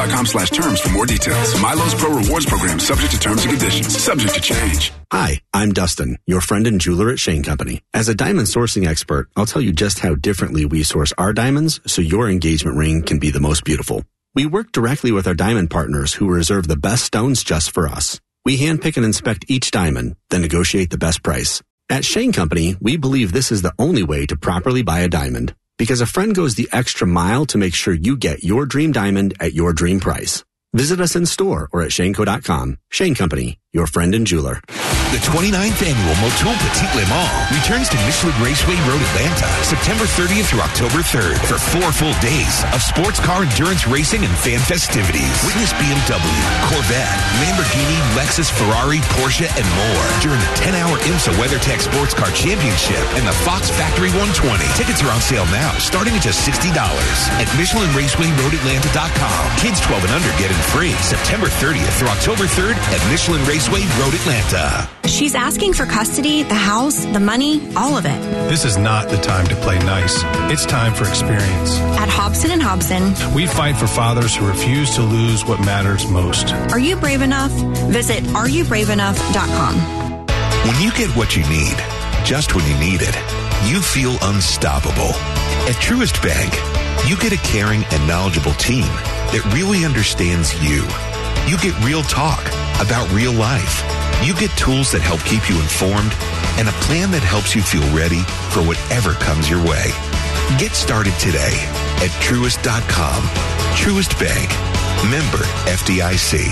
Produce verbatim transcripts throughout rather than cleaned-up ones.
com slash terms for more details. Milo's Pro Rewards program, subject to terms and conditions, subject to change. Hi, I'm Dustin, your friend and jeweler at Shane Company. As a diamond sourcing expert, I'll tell you just how differently we source our diamonds so your engagement ring can be the most beautiful. We work directly with our diamond partners who reserve the best stones just for us. We handpick and inspect each diamond, then negotiate the best price. At Shane Company, we believe this is the only way to properly buy a diamond, because a friend goes the extra mile to make sure you get your dream diamond at your dream price. Visit us in store or at shane co dot com. Shane Company, your friend and jeweler. The twenty-ninth Annual Motul Petit Le Mans returns to Michelin Raceway Road, Atlanta, September thirtieth through October third for four full days of sports car endurance racing and fan festivities. Witness B M W, Corvette, Lamborghini, Lexus, Ferrari, Porsche, and more during the ten-hour IMSA WeatherTech Sports Car Championship and the Fox Factory one twenty. Tickets are on sale now, starting at just sixty dollars at Michelin Raceway Road Atlanta dot com. Kids twelve and under get in free September thirtieth through October third at Michelin Raceway Road Atlanta. She's asking for custody, the house, the money, all of it. This is not the time to play nice. It's time for experience. At Hobson and Hobson, we fight for fathers who refuse to lose what matters most. Are you brave enough? Visit are you brave enough dot com. When you get what you need, just when you need it, you feel unstoppable. At Truist Bank, you get a caring and knowledgeable team that really understands you. You get real talk about real life. You get tools that help keep you informed and a plan that helps you feel ready for whatever comes your way. Get started today at Truist dot com. Truist Bank. Member F D I C.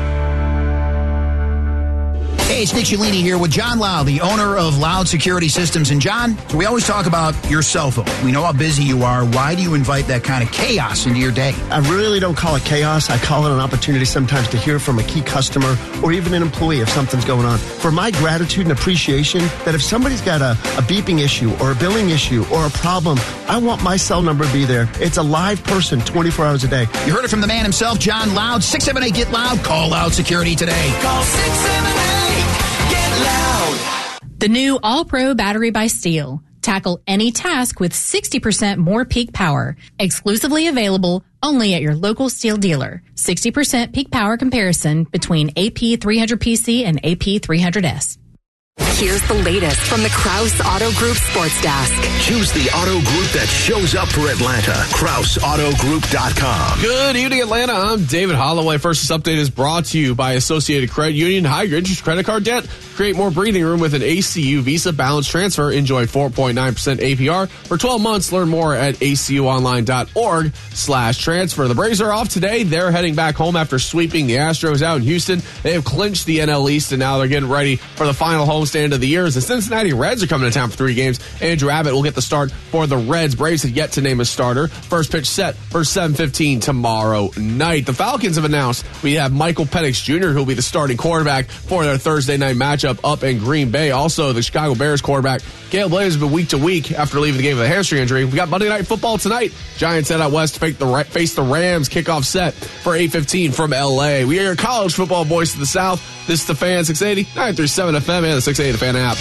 Hey, it's Nick Cialini here with John Lau, the owner of Loud Security Systems. And John, we always talk about your cell phone. We know how busy you are. Why do you invite that kind of chaos into your day? I really don't call it chaos. I call it an opportunity sometimes to hear from a key customer or even an employee if something's going on. For my gratitude and appreciation that if somebody's got a, a beeping issue or a billing issue or a problem, I want my cell number to be there. It's a live person twenty-four hours a day. You heard it from the man himself, John Loud. six seven eight, get loud. Call Loud Security today. Call six seven eight, get loud. The new All-Pro battery by Steel. Tackle any task with sixty percent more peak power. Exclusively available only at your local Steel dealer. sixty percent peak power comparison between A P three hundred P C and A P three hundred S. Here's the latest from the Krause Auto Group Sports Desk. Choose the auto group that shows up for Atlanta. Krause Auto Group dot com. Good evening, Atlanta. I'm David Holloway. First, this update is brought to you by Associated Credit Union. High your interest credit card debt. Create more breathing room with an A C U Visa balance transfer. Enjoy four point nine percent A P R for twelve months. Learn more at A C U online dot org slash transfer. The Braves are off today. They're heading back home after sweeping the Astros out in Houston. They have clinched the N L East, and now they're getting ready for the final homestand of the year. As the Cincinnati Reds are coming to town for three games. Andrew Abbott will get the start for the Reds. Braves have yet to name a starter. First pitch set for seven fifteen tomorrow night. The Falcons have announced we have Michael Penix Junior who will be the starting quarterback for their Thursday night matchup up in Green Bay. Also, the Chicago Bears quarterback Caleb Williams has been week to week after leaving the game with a hamstring injury. We got Monday Night Football tonight. Giants head out west to face the Rams. Kickoff set for eight fifteen from L A. We are your college football voice of the South. This is the Fan six eighty, nine thirty-seven F M, and the six eighty The Fan app.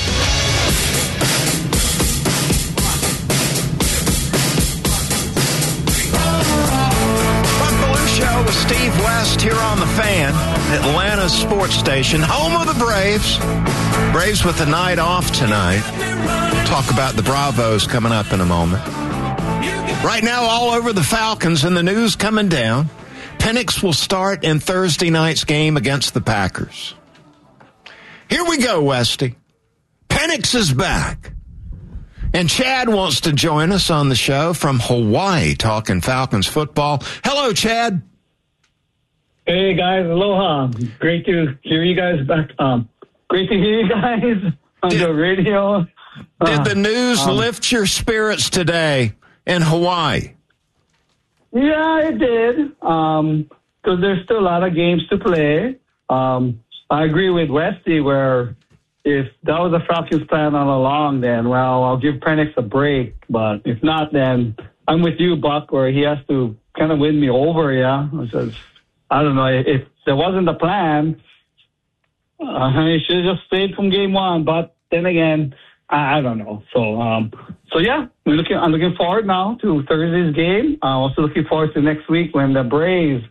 Show with Steve West here on the Fan, Atlanta's sports station, home of the Braves. Braves with the night off tonight. Talk about the Bravos coming up in a moment. Right now, all over the Falcons and the news coming down. Penix will start in Thursday night's game against the Packers. Here we go, Westy. Penix is back. And Chad wants to join us on the show from Hawaii, talking Falcons football. Hello, Chad. Hey, guys. Aloha. Great to hear you guys back. Um, great to hear you guys on did, the radio. Did the uh, news um, lift your spirits today in Hawaii? Yeah, it did. Um, because there's still a lot of games to play. Um, I agree with Westy where if that was a Falcons plan all along, then, well, I'll give Penix a break. But if not, then I'm with you, Buck, where he has to kind of win me over, yeah. Says, I don't know. If there wasn't a plan, uh, he should have just stayed from game one. But then again, I, I don't know. So, um, so yeah, we're looking, I'm looking forward now to Thursday's game. I'm also looking forward to next week when the Braves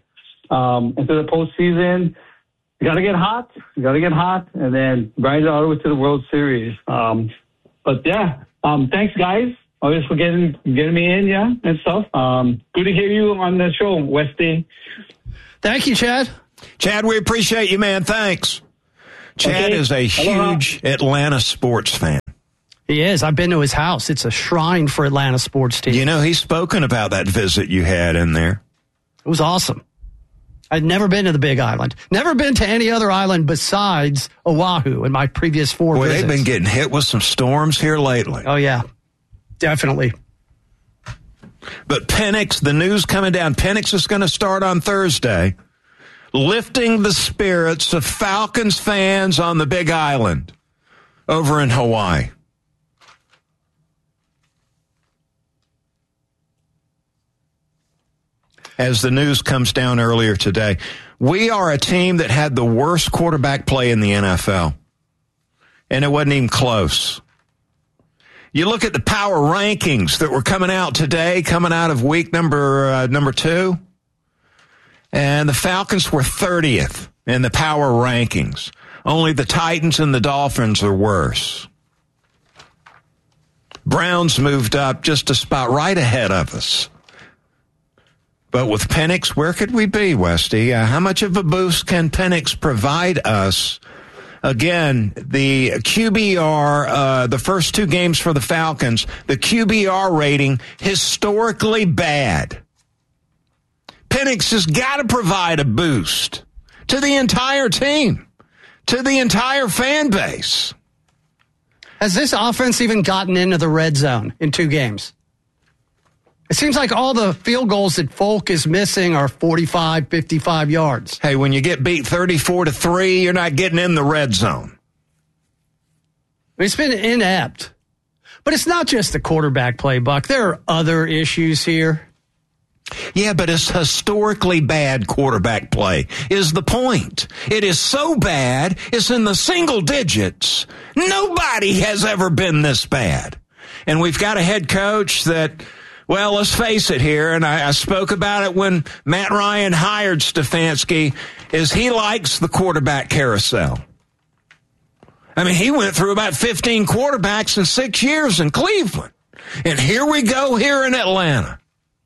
um, into the postseason. You got to get hot. You got to get hot, and then grind it all the way to the World Series. Um, but yeah, um, thanks guys. Always for getting getting me in, yeah, and stuff. Um, good to hear you on the show, Westy. Thank you, Chad. Chad, we appreciate you, man. Thanks. Chad Okay. is a Aloha. huge Atlanta sports fan. He is. I've been to his house. It's a shrine for Atlanta sports team. You know, he's spoken about that visit you had in there. It was awesome. I'd never been to the Big Island. Never been to any other island besides Oahu in my previous four Boy, visits. they've been getting hit with some storms here lately. Oh, yeah. Definitely. But Penix, the news coming down, Penix is going to start on Thursday, lifting the spirits of Falcons fans on the Big Island over in Hawaii. As the news comes down earlier today, we are a team that had the worst quarterback play in the N F L. And it wasn't even close. You look at the power rankings that were coming out today, coming out of week number uh, number two, and the Falcons were thirtieth in the power rankings. Only the Titans and the Dolphins are worse. Browns moved up just a spot right ahead of us. But with Penix, where could we be, Westy? Uh, how much of a boost can Penix provide us? Again, the Q B R, uh, the first two games for the Falcons, the Q B R rating, historically bad. Penix has got to provide a boost to the entire team, to the entire fan base. Has this offense even gotten into the red zone in two games? It seems like all the field goals that Folk is missing are forty-five, fifty-five yards. Hey, when you get beat thirty-four to three, you're not getting in the red zone. It's been inept. But it's not just the quarterback play, Buck. There are other issues here. Yeah, but it's historically bad quarterback play is the point. It is so bad, it's in the single digits. Nobody has ever been this bad. And we've got a head coach that, well, let's face it here, and I, I spoke about it when Matt Ryan hired Stefanski, is he likes the quarterback carousel. I mean, he went through about fifteen quarterbacks in six years in Cleveland. And here we go here in Atlanta.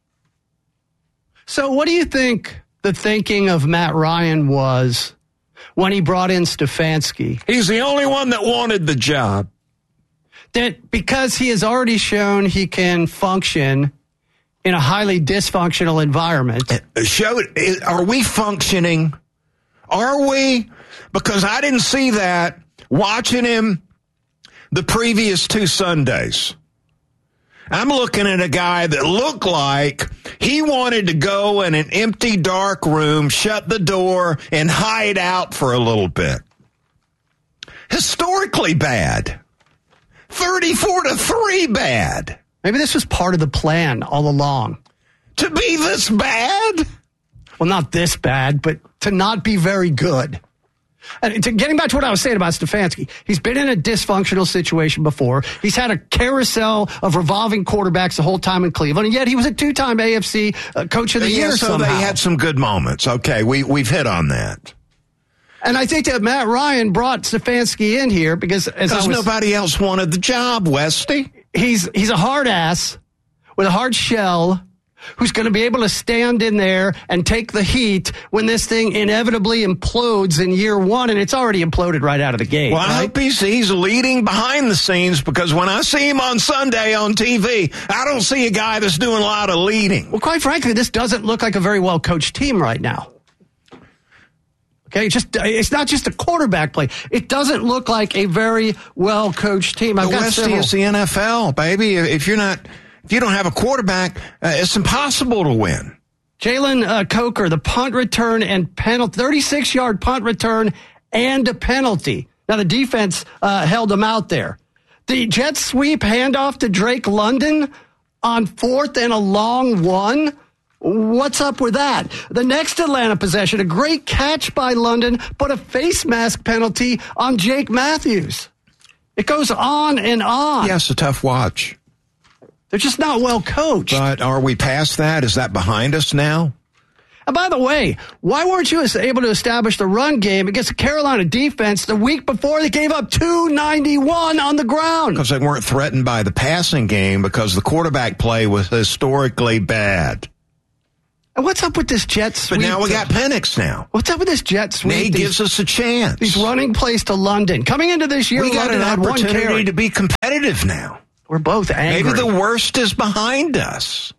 So what do you think the thinking of Matt Ryan was when he brought in Stefanski? He's the only one that wanted the job. That because he has already shown he can function in a highly dysfunctional environment. Show, are we functioning? Are we? Because I didn't see that watching him the previous two Sundays. I'm looking at a guy that looked like he wanted to go in an empty, dark room, shut the door, and hide out for a little bit. Historically bad. thirty-four to three bad. Maybe this was part of the plan all along. To be this bad? Well, not this bad, but to not be very good. And to, getting back to what I was saying about Stefanski, he's been in a dysfunctional situation before. He's had a carousel of revolving quarterbacks the whole time in Cleveland, and yet he was a two-time A F C uh, Coach of the yeah, Year so somehow. they had some good moments. Okay, we, we've hit on that. And I think that Matt Ryan brought Stefanski in here because as Because I was, nobody else wanted the job, Westy. He's, he's a hard ass with a hard shell who's going to be able to stand in there and take the heat when this thing inevitably implodes in year one, and it's already imploded right out of the gate. Well, right? I hope he's, he's leading behind the scenes, because when I see him on Sunday on T V, I don't see a guy that's doing a lot of leading. Well, quite frankly, this doesn't look like a very well-coached team right now. Okay, it's just it's not just a quarterback play. It doesn't look like a very well-coached team. I've The got Westy several. is the N F L, baby. If you're not, if you don't have a quarterback, uh, it's impossible to win. Jalen uh, Coker, the punt return and penalty, thirty-six yard punt return and a penalty. Now, the defense uh, held him out there. The jet sweep handoff to Drake London on fourth and a long one. What's up with that? The next Atlanta possession, a great catch by London, but a face mask penalty on Jake Matthews. It goes on and on. Yeah, it's a tough watch. They're just not well coached. But are we past that? Is that behind us now? And by the way, why weren't you able to establish the run game against the Carolina defense the week before they gave up two ninety-one on the ground? Because they weren't threatened by the passing game because the quarterback play was historically bad. And what's up with this jet sweep? But now we got Penix now. What's up with this jet sweep? He gives us a chance. These running plays to London. Coming into this year, we got London an had one opportunity carry. to be competitive now. We're both angry. Maybe the worst is behind us.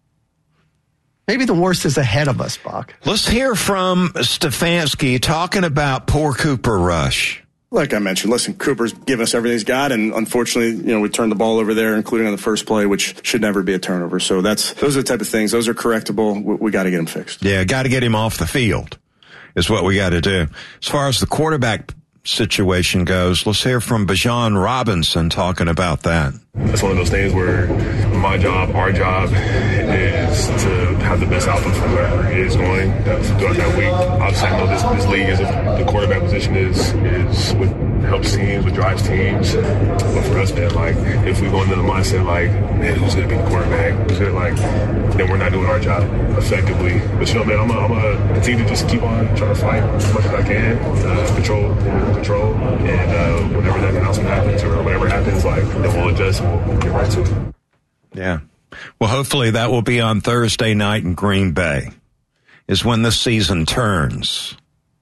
Maybe the worst is ahead of us, Buck. Let's hear from Stefanski talking about poor Cooper Rush. Like I mentioned, listen, Cooper's given us everything he's got, and unfortunately, you know, we turned the ball over there, including on the first play, which should never be a turnover. So that's those are the type of things. Those are correctable. We, we got to get him fixed. Yeah, got to get him off the field is what we got to do. As far as the quarterback situation goes, let's hear from Bijan Robinson talking about that. It's one of those things where my job, our job, is to have the best output for whoever is going throughout that week. Obviously, I know this, this league is the quarterback position is is what helps teams, what drives teams. But for us, man, like if we go into the mindset like, man, who's going to be the quarterback? Who's going to like? Then we're not doing our job effectively. But you know, man, I'm a, I'm a continue to just keep on trying to fight as much as I can, uh, control, control, and uh, whenever that announcement happens or whatever happens, like then we'll adjust. We'll get right to it. Yeah. Well, hopefully that will be on Thursday night in Green Bay, is when the season turns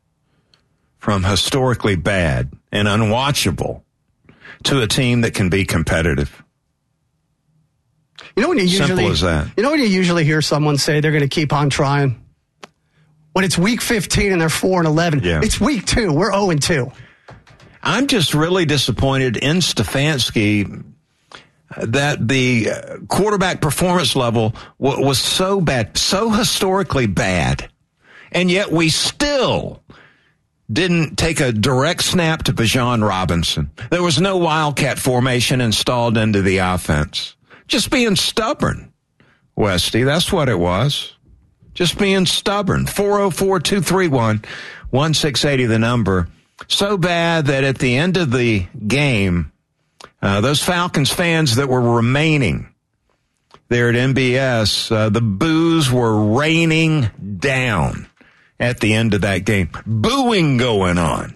from historically bad and unwatchable to a team that can be competitive. You know when you usually, Simple as that. You know when you usually hear someone say they're going to keep on trying? When it's week fifteen and they're four and eleven. Yeah. It's week two. We're oh and two. I'm just really disappointed in Stefanski that the quarterback performance level w- was so bad, so historically bad, and yet we still didn't take a direct snap to Bijan Robinson. There was no Wildcat formation installed into the offense. Just being stubborn, Westy. That's what it was. Just being stubborn. four oh four, two three one, one six eight zero the number. So bad that at the end of the game, uh, those Falcons fans that were remaining there at M B S, uh, the boos were raining down at the end of that game. Booing going on.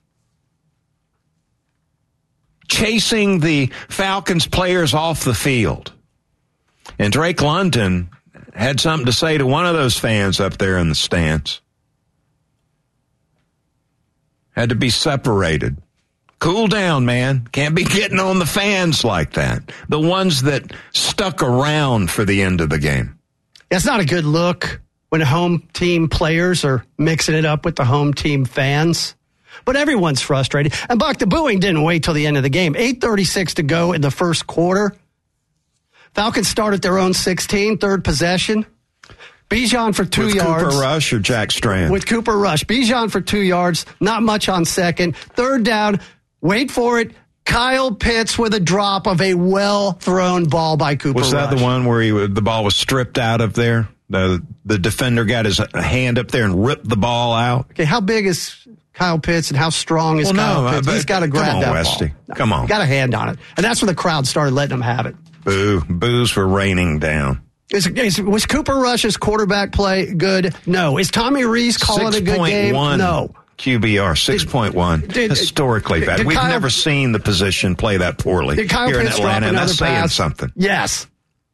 Chasing the Falcons players off the field. And Drake London had something to say to one of those fans up there in the stands. Had to be separated. Cool down, man. Can't be getting on the fans like that. The ones that stuck around for the end of the game. It's not a good look when home team players are mixing it up with the home team fans. But everyone's frustrated. And, Buck, the booing didn't wait till the end of the game. eight thirty-six to go in the first quarter. Falcons started their own sixteen, third possession. Bijan for two with yards. Cooper Rush or Jack Strand? With Cooper Rush. Bijan for two yards. Not much on second. Third down. Wait for it. Kyle Pitts with a drop of a well-thrown ball by Cooper Was that Rush. the one where he, the ball was stripped out of there? The the defender got his hand up there and ripped the ball out? Okay, how big is Kyle Pitts and how strong is well, Kyle no, Pitts? He's got to grab come on, that Westy. ball. Come on. Got a hand on it. And that's when the crowd started letting him have it. Boo. Boos were raining down. Is, is, was Cooper Rush's quarterback play good? No. Is Tommy Reese calling a good game? No. Q B R, six point one. Historically did, bad. did We've Kyle, never seen the position play that poorly did Kyle here in Pitts Atlanta, and that's saying pass? something. Yes.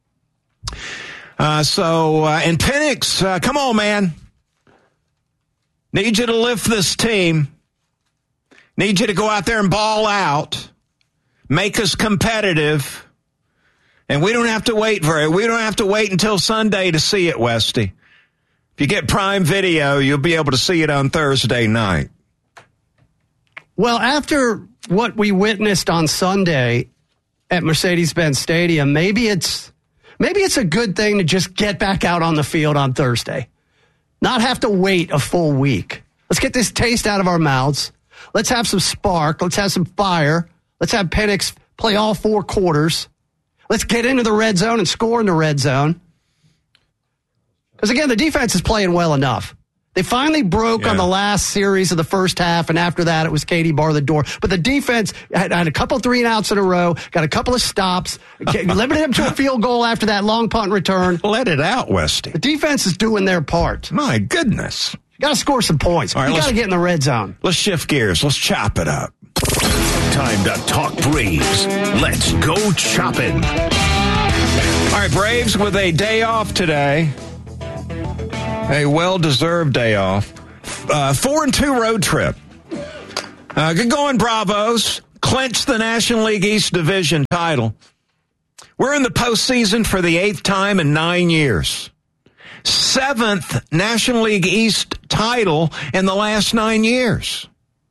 Uh, so, uh, and Penix, uh, come on, man. Need you to lift this team. Need you to go out there and ball out. Make us competitive. And we don't have to wait for it. We don't have to wait until Sunday to see it, Westy. If you get Prime Video, you'll be able to see it on Thursday night. Well, after what we witnessed on Sunday at Mercedes-Benz Stadium, maybe it's maybe it's a good thing to just get back out on the field on Thursday. Not have to wait a full week. Let's get this taste out of our mouths. Let's have some spark. Let's have some fire. Let's have Penix play all four quarters. Let's get into the red zone and score in the red zone. Because, again, the defense is playing well enough. They finally broke Yeah. on the last series of the first half, and after that, it was Katie bar the door. But the defense had, had a couple three and outs in a row, got a couple of stops, limited them to a field goal after that long punt return. Let it out, Westy. The defense is doing their part. My goodness. You got to score some points. All right, you got to get in the red zone. Let's shift gears. Let's chop it up. Time to talk Braves. Let's go chopping. All right, Braves with a day off today. A well-deserved day off. Uh, four and two road trip. Uh, good going, Bravos. Clinched the National League East Division title. We're in the postseason for the eighth time in nine years. Seventh National League East title in the last nine years.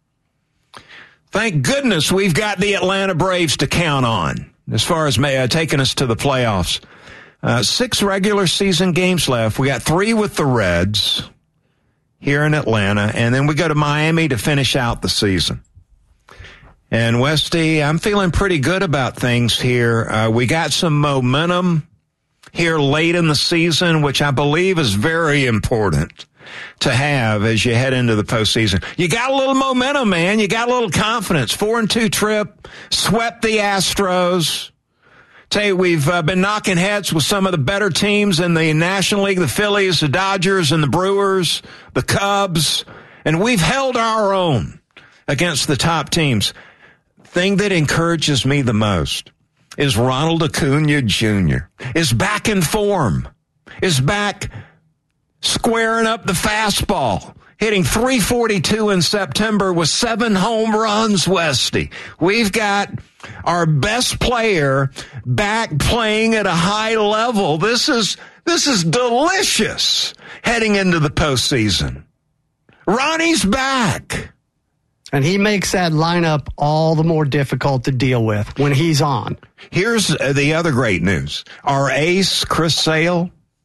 Thank goodness we've got the Atlanta Braves to count on as far as uh, taking us to the playoffs. Uh, six regular season games left. We got three with the Reds here in Atlanta, and then we go to Miami to finish out the season. And Westy, I'm feeling pretty good about things here. Uh, we got some momentum here late in the season, which I believe is very important to have as you head into the postseason. You got a little momentum, man. You got a little confidence. Four and two trip, swept the Astros. Tell you, we've uh, been knocking heads with some of the better teams in the National League, the Phillies, the Dodgers, and the Brewers, the Cubs, and we've held our own against the top teams. Thing that encourages me the most is Ronald Acuna Junior is back in form, is back squaring up the fastball, hitting three forty-two in September with seven home runs, Westy. We've got our best player back playing at a high level. This is this is delicious heading into the postseason. Ronnie's back. And he makes that lineup all the more difficult to deal with when he's on. Here's the other great news. Our ace, Chris Sale,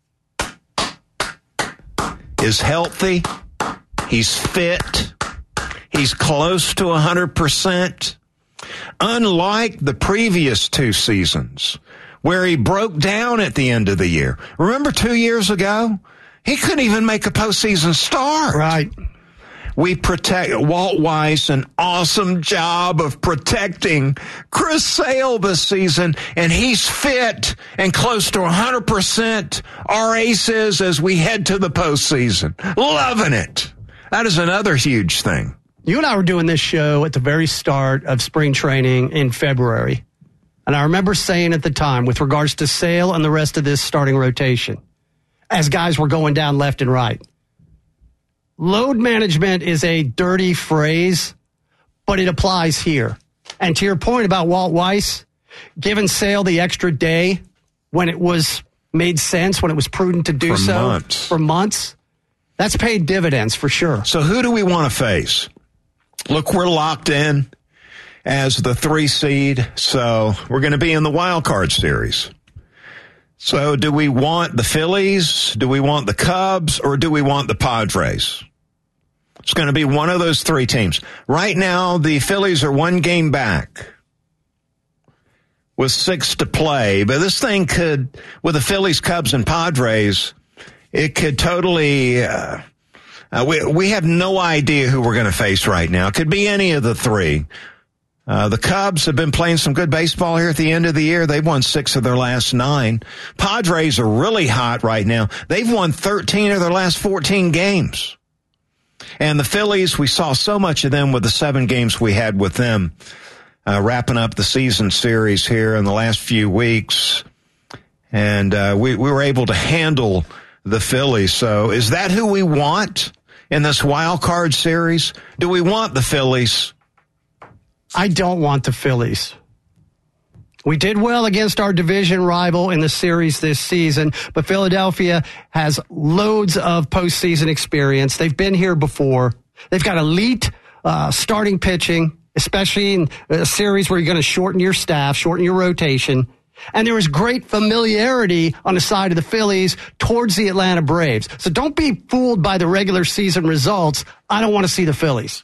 is healthy. He's fit. He's close to one hundred percent. Unlike the previous two seasons, where he broke down at the end of the year. Remember two years ago? He couldn't even make a postseason start. Right. We protect Walt Weiss, an awesome job of protecting Chris Sale this season, and he's fit and close to one hundred percent. Our aces as we head to the postseason. Loving it. That is another huge thing. You and I were doing this show at the very start of spring training in February. And I remember saying at the time, with regards to Sale and the rest of this starting rotation, as guys were going down left and right, load management is a dirty phrase, but it applies here. And to your point about Walt Weiss, giving Sale the extra day when it was made sense, when it was prudent to do For so months. for months, that's paid dividends for sure. So who do we want to face? Look, we're locked in as the three seed, so we're going to be in the wild card series. So do we want the Phillies, do we want the Cubs, or do we want the Padres? It's going to be one of those three teams. Right now, the Phillies are one game back with six to play, but this thing could, with the Phillies, Cubs, and Padres, it could totally... Uh, Uh, we we have no idea who we're going to face right now. It could be any of the three. Uh, the Cubs have been playing some good baseball here at the end of the year. They've won six of their last nine. Padres are really hot right now. They've won thirteen of their last fourteen games. And the Phillies, we saw so much of them with the seven games we had with them, uh, wrapping up the season series here in the last few weeks. And uh, we, we were able to handle the Phillies. So is that who we want in this wild card series? Do we want the Phillies? I don't want the Phillies. We did well against our division rival in the series this season, but Philadelphia has loads of postseason experience. They've been here before. They've got elite uh, starting pitching, especially in a series where you're going to shorten your staff, shorten your rotation. And there was great familiarity on the side of the Phillies towards the Atlanta Braves. So don't be fooled by the regular season results. I don't want to see the Phillies.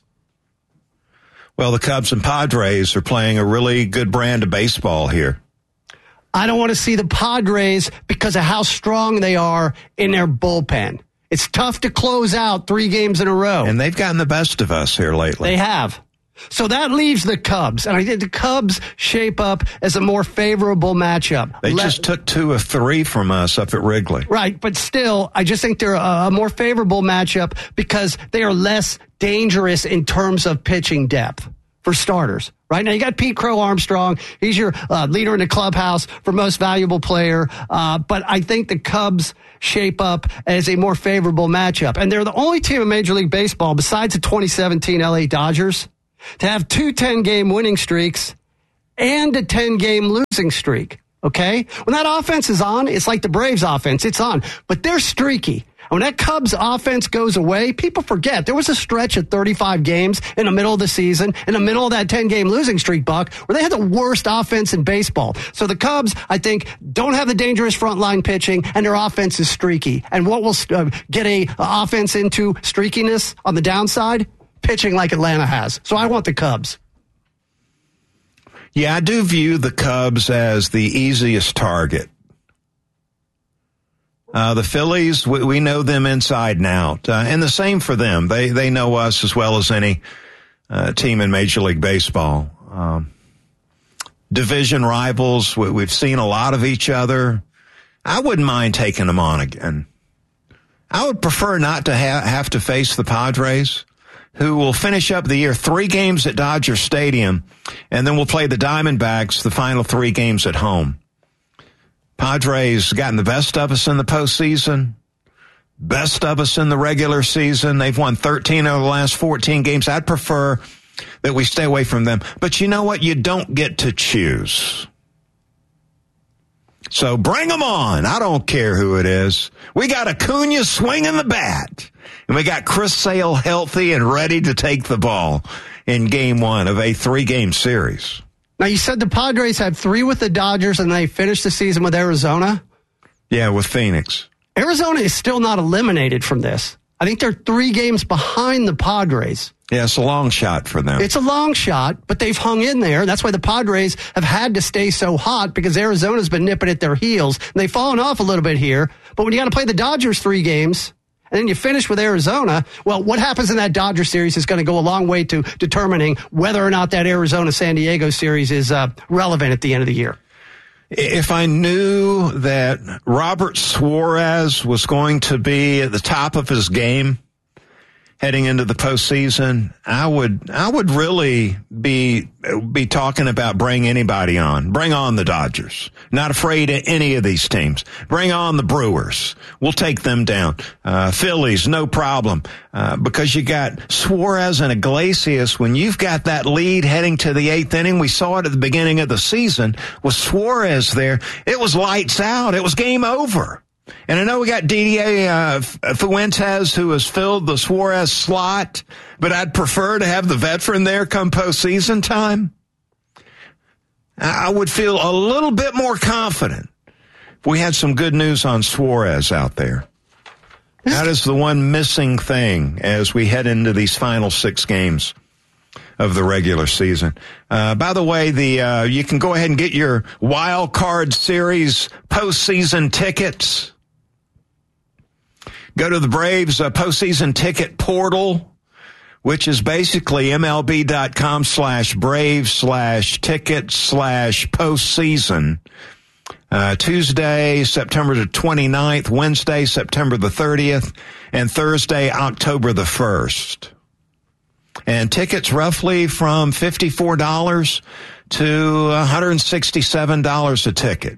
Well, the Cubs and Padres are playing a really good brand of baseball here. I don't want to see the Padres because of how strong they are in their bullpen. It's tough to close out three games in a row. And they've gotten the best of us here lately. They have. So that leaves the Cubs, and I think the Cubs shape up as a more favorable matchup. They Let, just took two of three from us up at Wrigley. Right, but still, I just think they're a, a more favorable matchup because they are less dangerous in terms of pitching depth, for starters. Right now, you got Pete Crow Armstrong. He's your uh, leader in the clubhouse for most valuable player. Uh, but I think the Cubs shape up as a more favorable matchup. And they're the only team in Major League Baseball, besides the twenty seventeen L A Dodgers, to have two ten-game winning streaks and a ten-game losing streak, okay? When that offense is on, it's like the Braves offense. It's on, but they're streaky. And when that Cubs offense goes away, people forget. There was a stretch of thirty-five games in the middle of the season, in the middle of that ten-game losing streak, Buck, where they had the worst offense in baseball. So the Cubs, I think, don't have the dangerous frontline pitching, and their offense is streaky. And what will uh, get a uh, offense into streakiness on the downside? Pitching like Atlanta has. So I want the Cubs. Yeah, I do view the Cubs as the easiest target. Uh, the Phillies, we, we know them inside and out. Uh, and the same for them. They they know us as well as any uh, team in Major League Baseball. Um, division rivals, we, we've seen a lot of each other. I wouldn't mind taking them on again. I would prefer not to ha- have to face the Padres, who will finish up the year three games at Dodger Stadium, and then we'll play the Diamondbacks the final three games at home. Padres gotten the best of us in the postseason, best of us in the regular season. They've won thirteen of the last fourteen games. I'd prefer that we stay away from them. But you know what? You don't get to choose. So bring them on. I don't care who it is. We got Acuna swinging the bat. And we got Chris Sale healthy and ready to take the ball in game one of a three-game series. Now, you said the Padres had three with the Dodgers and they finished the season with Arizona? Yeah, with Phoenix. Arizona is still not eliminated from this. I think they're three games behind the Padres. Yeah, it's a long shot for them. It's a long shot, but they've hung in there. That's why the Padres have had to stay so hot, because Arizona's been nipping at their heels. And they've fallen off a little bit here. But when you got to play the Dodgers three games, and then you finish with Arizona, well, what happens in that Dodger series is going to go a long way to determining whether or not that Arizona-San Diego series is uh, relevant at the end of the year. If I knew that Robert Suarez was going to be at the top of his game heading into the postseason, I would I would really be be talking about bring anybody on. Bring on the Dodgers. Not afraid of any of these teams. Bring on the Brewers. We'll take them down. Uh, Phillies, no problem. Uh, because you got Suarez and Iglesias. When you've got that lead heading to the eighth inning, we saw it at the beginning of the season. With Suarez there, it was lights out. It was game over. And I know we got D D A uh, Fuentes, who has filled the Suarez slot, but I'd prefer to have the veteran there come postseason time. I would feel a little bit more confident if we had some good news on Suarez out there. That is the one missing thing as we head into these final six games of the regular season. Uh, by the way, the uh, you can go ahead and get your Wild Card Series postseason tickets. Go to the Braves uh, postseason ticket portal, which is basically MLB.com slash Braves slash ticket slash postseason. Uh, Tuesday, September the twenty-ninth, Wednesday, September the thirtieth, and Thursday, October the first. And tickets roughly from fifty-four dollars to one hundred sixty-seven dollars a ticket.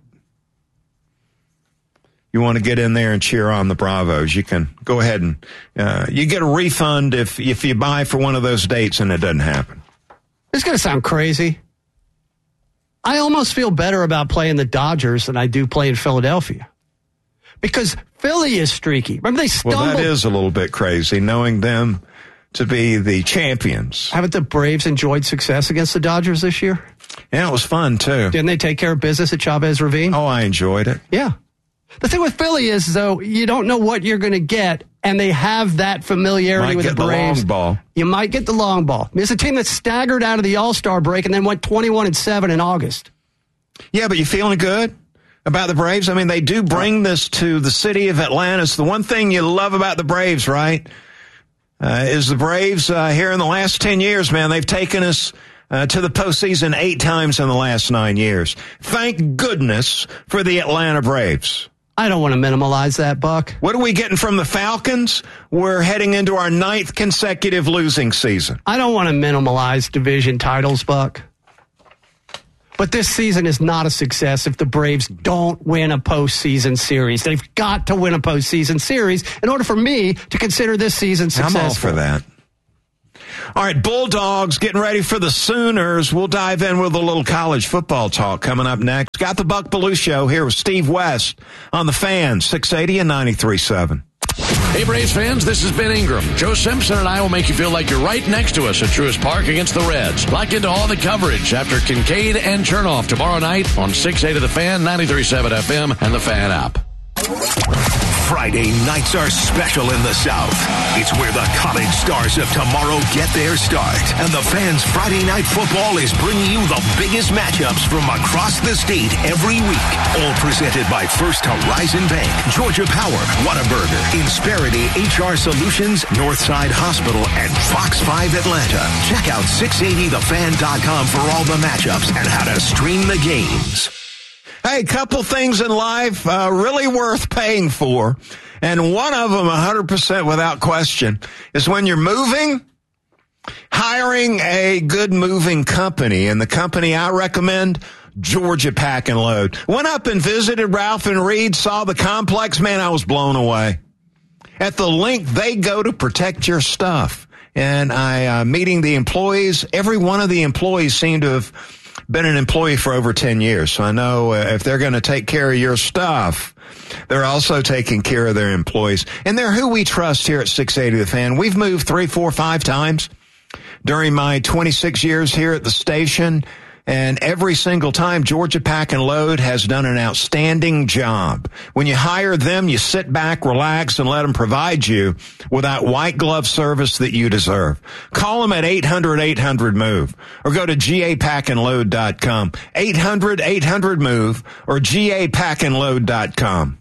You want to get in there and cheer on the Bravos, you can go ahead and uh, you get a refund if, if you buy for one of those dates and it doesn't happen. It's going to sound crazy. I almost feel better about playing the Dodgers than I do playing Philadelphia. Because Philly is streaky. Remember they stumbled. Well, that is a little bit crazy, knowing them to be the champions. Haven't the Braves enjoyed success against the Dodgers this year? Yeah, it was fun, too. Didn't they take care of business at Chavez Ravine? Oh, I enjoyed it. Yeah. The thing with Philly is, though, you don't know what you're going to get, and they have that familiarity might with get the Braves. The long ball. You might get the long ball. It's a team that staggered out of the All-Star break and then went twenty-one and seven in August. Yeah, but you feeling good? about the Braves? I mean, they do bring this to the city of Atlanta. It's the one thing you love about the Braves, right? Uh, is the Braves uh, here in the last ten years, man, they've taken us uh, to the postseason eight times in the last nine years. Thank goodness for the Atlanta Braves. I don't want to minimalize that, Buck. What are we getting from the Falcons? We're heading into our ninth consecutive losing season. I don't want to minimalize division titles, Buck. But this season is not a success if the Braves don't win a postseason series. They've got to win a postseason series in order for me to consider this season successful. I'm all for that. All right, Bulldogs getting ready for the Sooners. We'll dive in with a little college football talk coming up next. Got the Buck Belue Show here with Steve West on the Fan, six eighty and ninety-three point seven. Hey, Braves fans, this is Ben Ingram. Joe Simpson and I will make you feel like you're right next to us at Truist Park against the Reds. Lock into all the coverage after Kincaid and Chernoff tomorrow night on six eighty The Fan, ninety-three point seven F M, and the Fan app. Friday nights are special in the South. It's where the college stars of tomorrow get their start. And the Fan's Friday Night Football is bringing you the biggest matchups from across the state every week. All presented by First Horizon Bank, Georgia Power, Whataburger, Insperity H R Solutions, Northside Hospital, and Fox five Atlanta. Check out six eighty the fan dot com for all the matchups and how to stream the games. Hey, a couple things in life uh, really worth paying for, and one of them, one hundred percent without question, is when you're moving, hiring a good moving company. And the company I recommend, Georgia Pack and Load. Went up and visited Ralph and Reed, saw the complex. Man, I was blown away at the length they go to protect your stuff. And I, uh, meeting the employees, every one of the employees seemed to have been an employee for over ten years. So I know uh, if they're going to take care of your stuff, they're also taking care of their employees. And they're who we trust here at six eighty The Fan. We've moved three, four, five times during my twenty-six years here at the station. And every single time, Georgia Pack and Load has done an outstanding job. When you hire them, you sit back, relax, and let them provide you with that white glove service that you deserve. Call them at eight hundred eight hundred move or go to G A pack and load dot com. eight hundred eight hundred move or G A pack and load dot com.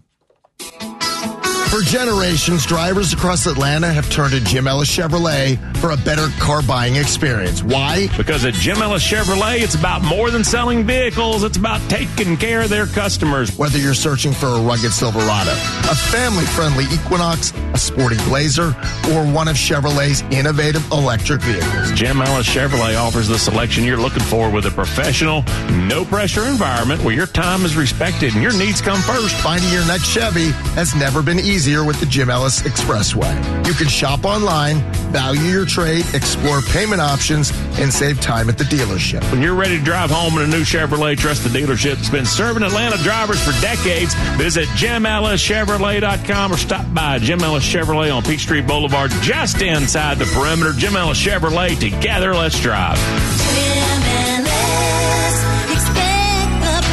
For generations, drivers across Atlanta have turned to Jim Ellis Chevrolet for a better car buying experience. Why? Because at Jim Ellis Chevrolet, it's about more than selling vehicles. It's about taking care of their customers. Whether you're searching for a rugged Silverado, a family-friendly Equinox, a sporty Blazer, or one of Chevrolet's innovative electric vehicles, Jim Ellis Chevrolet offers the selection you're looking for with a professional, no-pressure environment where your time is respected and your needs come first. Finding your next Chevy has never been easier with the Jim Ellis Expressway. You can shop online, value your trade, explore payment options, and save time at the dealership. When you're ready to drive home in a new Chevrolet, trust the dealership that's been serving Atlanta drivers for decades. Visit Jim Ellis Chevrolet dot com or stop by Jim Ellis Chevrolet on Peachtree Boulevard, just inside the perimeter. Jim Ellis Chevrolet, together, let's drive. Jim Ellis, expect the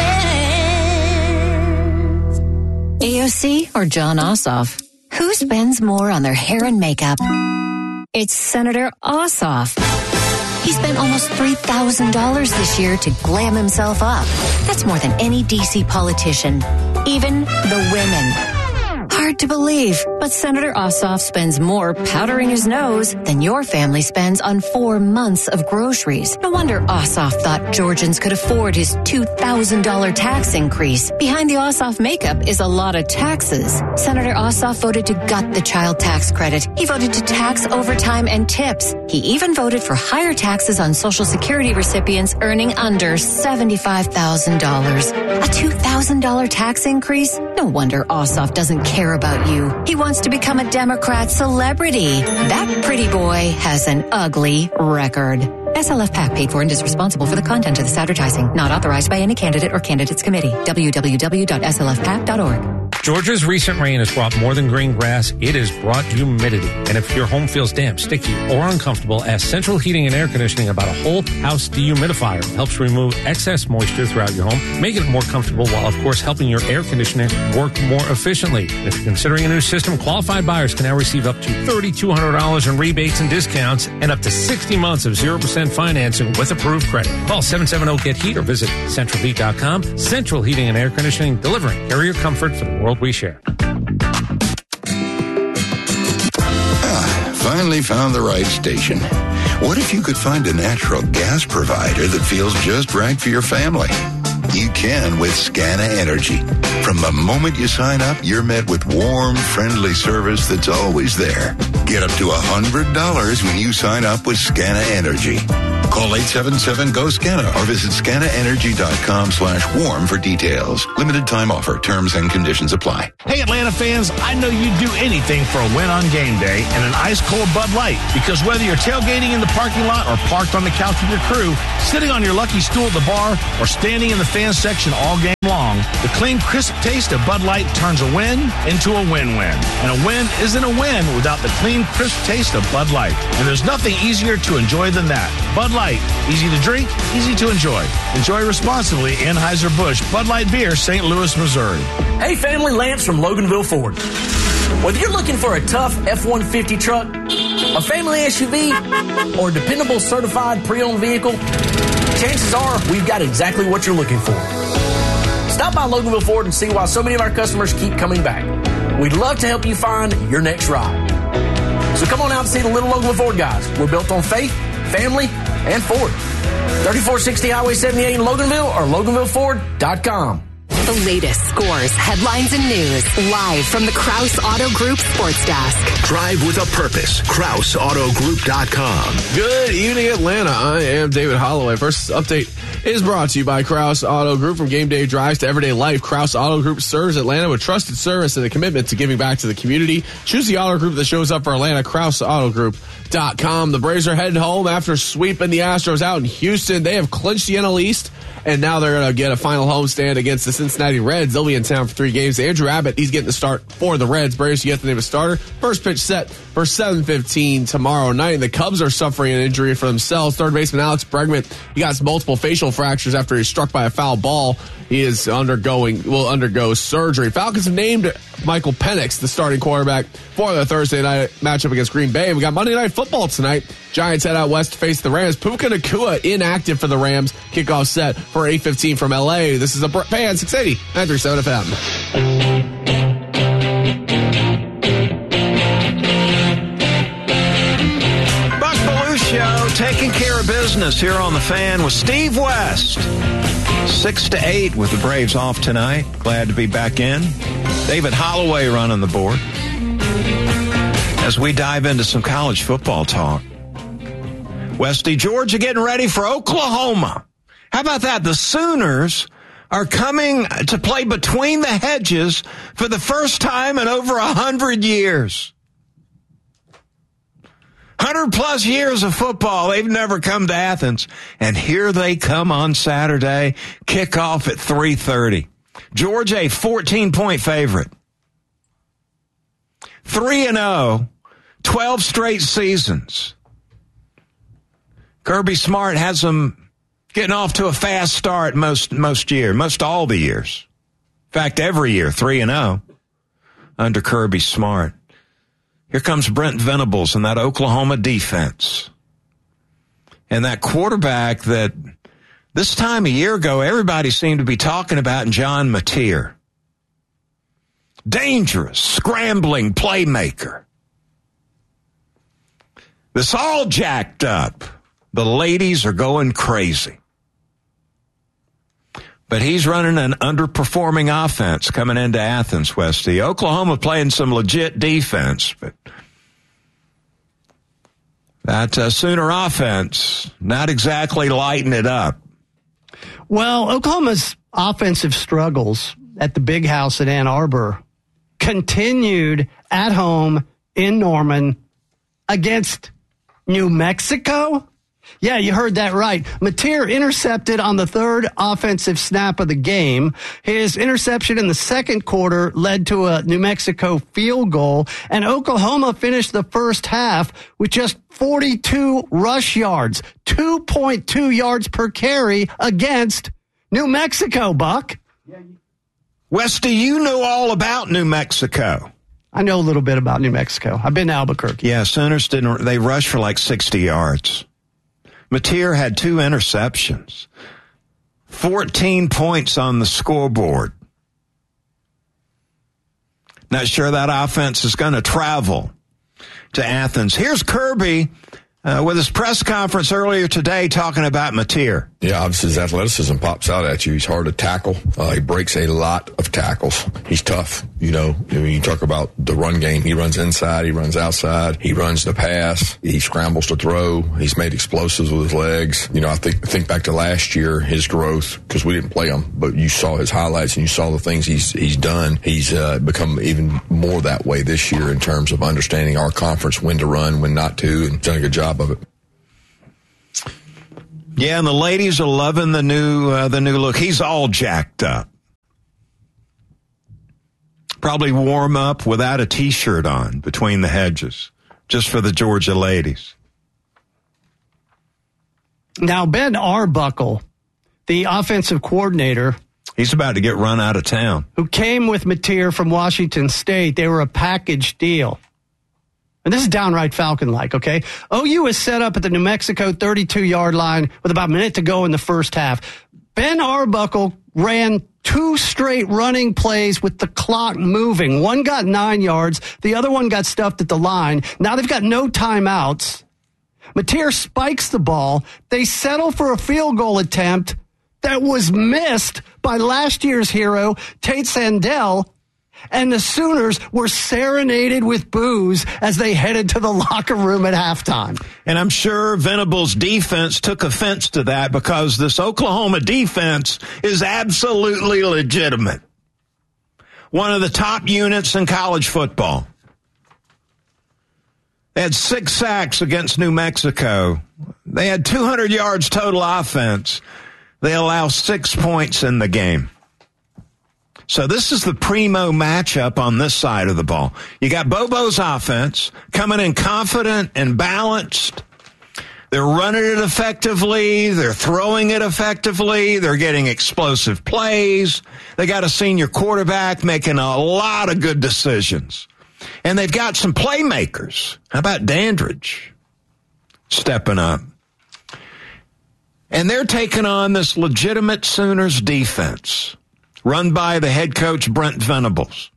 best. A O C or John Ossoff? Who spends more on their hair and makeup? It's Senator Ossoff. He spent almost three thousand dollars this year to glam himself up. That's more than any D C politician, even the women. Hard to believe, but Senator Ossoff spends more powdering his nose than your family spends on four months of groceries. No wonder Ossoff thought Georgians could afford his two thousand dollars tax increase. Behind the Ossoff makeup is a lot of taxes. Senator Ossoff voted to gut the child tax credit. He voted to tax overtime and tips. He even voted for higher taxes on Social Security recipients earning under seventy-five thousand dollars. A two thousand dollars tax increase? No wonder Ossoff doesn't care about you. He wants to become a Democrat celebrity. That pretty boy has an ugly record. S L F PAC paid for and is responsible for the content of this advertising. Not authorized by any candidate or candidates committee. w w w dot s l f pac dot org. Georgia's recent rain has brought more than green grass. It has brought humidity. And if your home feels damp, sticky, or uncomfortable, ask Central Heating and Air Conditioning about a whole house dehumidifier. It helps remove excess moisture throughout your home, making it more comfortable while, of course, helping your air conditioner work more efficiently. If you're considering a new system, qualified buyers can now receive up to three thousand two hundred dollars in rebates and discounts and up to sixty months of zero percent financing with approved credit. Call seven seven zero, get heat or visit central heat dot com. Central Heating and Air Conditioning, delivering carrier comfort for the world we share. Ah, finally found the right station. What if you could find a natural gas provider that feels just right for your family? You can with Scana Energy. From the moment you sign up, you're met with warm, friendly service that's always there. Get up to one hundred dollars when you sign up with Scana Energy. Call eight seven seven, G O, SCANA or visit scana energy dot com slash warm for details. Limited time offer. Terms and conditions apply. Hey, Atlanta fans, I know you'd do anything for a win on game day and an ice-cold Bud Light, because whether you're tailgating in the parking lot or parked on the couch with your crew, sitting on your lucky stool at the bar, or standing in the fan section all game long, the clean, crisp taste of Bud Light turns a win into a win-win. And a win isn't a win without the clean, crisp taste of Bud Light. And there's nothing easier to enjoy than that. Bud Light. Easy to drink, easy to enjoy. Enjoy responsibly. Anheuser-Busch Bud Light Beer, Saint Louis, Missouri. Hey, family, Lance from Loganville Ford. Whether you're looking for a tough F one fifty truck, a family S U V, or a dependable certified pre-owned vehicle, chances are we've got exactly what you're looking for. Stop by Loganville Ford and see why so many of our customers keep coming back. We'd love to help you find your next ride. So come on out and see the little Loganville Ford guys. We're built on faith, family, and Ford. thirty-four sixty Highway seventy-eight in Loganville or loganville ford dot com. The latest scores, headlines, and news live from the Krause Auto Group Sports Desk. Drive with a purpose. Krause Auto Group dot com. Good evening, Atlanta. I am David Holloway. First update is brought to you by Krause Auto Group. From game day drives to everyday life, Krause Auto Group serves Atlanta with trusted service and a commitment to giving back to the community. Choose the auto group that shows up for Atlanta, Krause Auto Group dot com. The Braves are heading home after sweeping the Astros out in Houston. They have clinched the N L East, and now they're going to get a final homestand against the Cincinnati Reds. They'll be in town for three games. Andrew Abbott, he's getting the start for the Reds. Braves, you get the name of starter. First pitch set for seven fifteen tomorrow night. The Cubs are suffering an injury for themselves. Third baseman Alex Bregman, he got multiple facial fractures after he was struck by a foul ball. He is undergoing, will undergo surgery. Falcons have named Michael Penix the starting quarterback for the Thursday night matchup against Green Bay. We got Monday Night Football tonight. Giants head out west to face the Rams. Puka Nacua inactive for the Rams. Kickoff set for eight fifteen from L A. This is a Fan six eighty, nine thirty-seven F M. Buck Belue Show, taking care of business here on the Fan with Steve West. Six to eight with the Braves off tonight. Glad to be back in. David Holloway running the board as we dive into some college football talk. Westy, Georgia getting ready for Oklahoma. How about that? The Sooners are coming to play between the hedges for the first time in over a hundred years. Hundred plus years of football. They've never come to Athens. And here they come on Saturday. Kickoff at three thirty. Georgia, a fourteen-point favorite. three and oh. twelve straight seasons. Kirby Smart has them getting off to a fast start most most year, most all the years. In fact, every year, three and oh under Kirby Smart. Here comes Brent Venables and that Oklahoma defense. And that quarterback that this time a year ago everybody seemed to be talking about, John Mateer. Dangerous, scrambling playmaker. This all jacked up. The ladies are going crazy. But he's running an underperforming offense coming into Athens, Westy. Oklahoma playing some legit defense, but that uh, Sooner offense not exactly lighting it up. Well, Oklahoma's offensive struggles at the Big House at Ann Arbor continued at home in Norman against New Mexico. Yeah, you heard that right. Mateer intercepted on the third offensive snap of the game. His interception in the second quarter led to a New Mexico field goal, and Oklahoma finished the first half with just forty-two rush yards, two point two yards per carry against New Mexico, Buck. Westy, you know all about New Mexico. I know a little bit about New Mexico. I've been to Albuquerque. Yeah, Sooners didn't, they rushed for like sixty yards. Mateer had two interceptions, fourteen points on the scoreboard. Not sure that offense is going to travel to Athens. Here's Kirby uh, with his press conference earlier today talking about Mateer. Yeah, obviously his athleticism pops out at you. He's hard to tackle. Uh, he breaks a lot of tackles. He's tough. You know, when you talk about the run game, he runs inside, he runs outside, he runs the pass, he scrambles to throw. He's made explosives with his legs. You know, I think think back to last year, his growth, because we didn't play him, but you saw his highlights and you saw the things he's he's done. He's uh, become even more that way this year in terms of understanding our conference, when to run, when not to, and done a good job of it. Yeah, and the ladies are loving the new uh, the new look. He's all jacked up. Probably warm up without a T-shirt on between the hedges, just for the Georgia ladies. Now, Ben Arbuckle, the offensive coordinator, he's about to get run out of town, who came with Mateer from Washington State. They were a package deal. And this is downright Falcon-like, okay? O U is set up at the New Mexico thirty-two-yard line with about a minute to go in the first half. Ben Arbuckle ran two straight running plays with the clock moving. One got nine yards. The other one got stuffed at the line. Now they've got no timeouts. Mateer spikes the ball. They settle for a field goal attempt that was missed by last year's hero, Tate Sandell. And the Sooners were serenaded with booze as they headed to the locker room at halftime. And I'm sure Venable's defense took offense to that, because this Oklahoma defense is absolutely legitimate. One of the top units in college football. They had six sacks against New Mexico. They had two hundred yards total offense. They allow six points in the game. So this is the primo matchup on this side of the ball. You got Bobo's offense coming in confident and balanced. They're running it effectively. They're throwing it effectively. They're getting explosive plays. They got a senior quarterback making a lot of good decisions. And they've got some playmakers. How about Dandridge stepping up? And they're taking on this legitimate Sooners defense, run by the head coach, Brent Venables.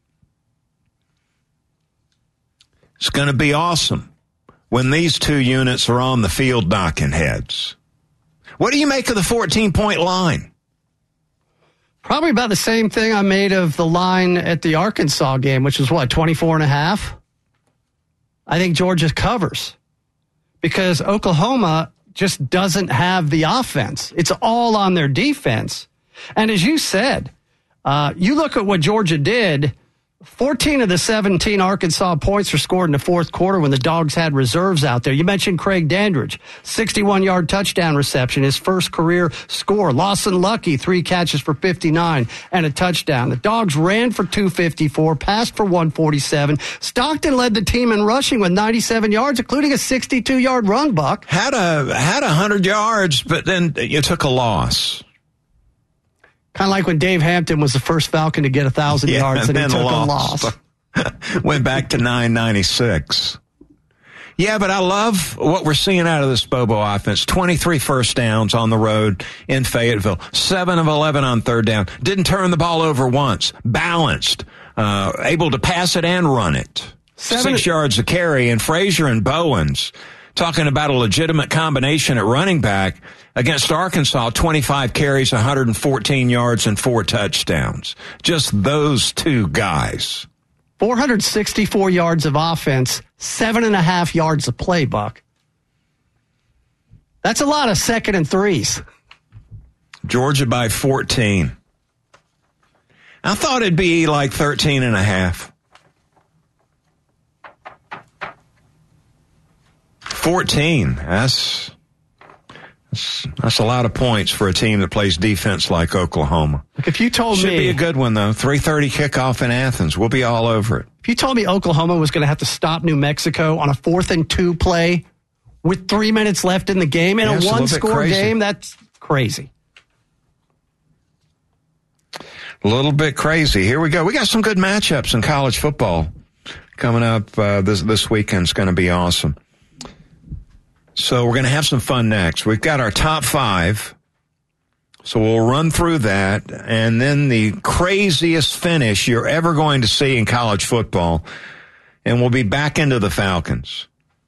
It's going to be awesome when these two units are on the field knocking heads. What do you make of the fourteen-point line? Probably about the same thing I made of the line at the Arkansas game, which was what, twenty-four and a half? I think Georgia covers because Oklahoma just doesn't have the offense. It's all on their defense. And as you said, Uh, you look at what Georgia did, fourteen of the seventeen Arkansas points were scored in the fourth quarter when the Dogs had reserves out there. You mentioned Craig Dandridge, sixty-one-yard touchdown reception, his first career score. Lawson Lucky, three catches for fifty-nine and a touchdown. The Dogs ran for two fifty-four, passed for one forty-seven. Stockton led the team in rushing with ninety-seven yards, including a sixty-two-yard run, Buck. Had a, had one hundred yards, but then you took a loss. Kind of like when Dave Hampton was the first Falcon to get one thousand yeah, yards and, and he took lost. a loss. Went back to nine ninety-six. Yeah, but I love what we're seeing out of this Bobo offense. twenty-three first downs on the road in Fayetteville. seven of eleven on third down. Didn't turn the ball over once. Balanced. Uh, able to pass it and run it. Seven. Six yards a carry. And Frazier and Bowens, talking about a legitimate combination at running back, against Arkansas, twenty-five carries, one hundred fourteen yards, and four touchdowns. Just those two guys. four hundred sixty-four yards of offense, seven and a half yards of play, Buck. That's a lot of second and threes. Georgia by fourteen. I thought it'd be like thirteen and a half. fourteen. That's That's, that's a lot of points for a team that plays defense like Oklahoma. Like if you told Should me... Should be a good one, though. three thirty kickoff in Athens. We'll be all over it. If you told me Oklahoma was going to have to stop New Mexico on a fourth and two play with three minutes left in the game in yeah, a one-score game, that's crazy. A little bit crazy. Here we go. We got some good matchups in college football coming up uh, this, this weekend. It's going to be awesome. So we're going to have some fun next. We've got our top five. So we'll run through that. And then the craziest finish you're ever going to see in college football. And we'll be back into the Falcons.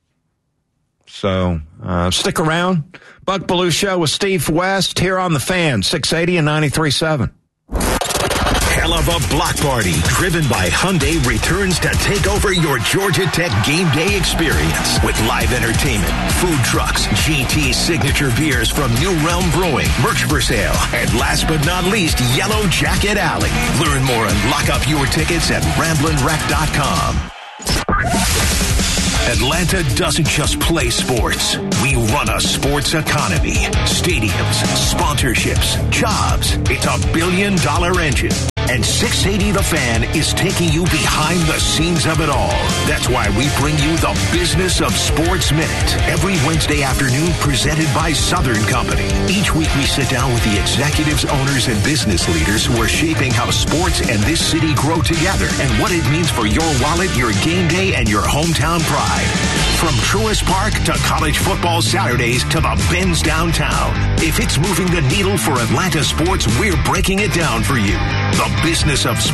So uh, stick around. Buck Belue Show with Steve West here on The Fan, six eighty and ninety-three point seven. Hell of a block party driven by Hyundai returns to take over your Georgia Tech game day experience with live entertainment, food trucks, G T signature beers from New Realm Brewing, merch for sale, and last but not least, Yellow Jacket Alley. Learn more and lock up your tickets at ramblin' wreck dot com. Atlanta doesn't just play sports. We run a sports economy. Stadiums, sponsorships, jobs. It's a billion dollar engine. And six eighty The Fan is taking you behind the scenes of it all. That's why we bring you the Business of Sports Minute every Wednesday afternoon, presented by Southern Company. Each week we sit down with the executives, owners, and business leaders who are shaping how sports and this city grow together and what it means for your wallet, your game day, and your hometown pride. From Truist Park to college football Saturdays to the Benz downtown. If it's moving the needle for Atlanta sports, we're breaking it down for you. The Business of Sports.